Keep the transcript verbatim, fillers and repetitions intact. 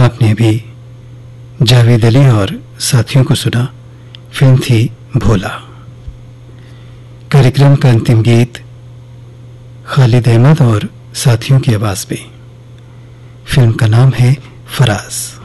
आपने अभी जावेद अली और साथियों को सुना। फिल्म थी भोला। कार्यक्रम का अंतिम गीत खालिद अहमद और साथियों की आवाज में। फिल्म का नाम है फराज।